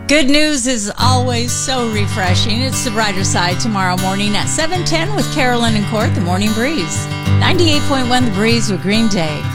Good news is always so refreshing. It's the brighter side tomorrow morning at 7:10 with Carolyn and Court, the Morning Breeze. 98.1 The Breeze with Green Day.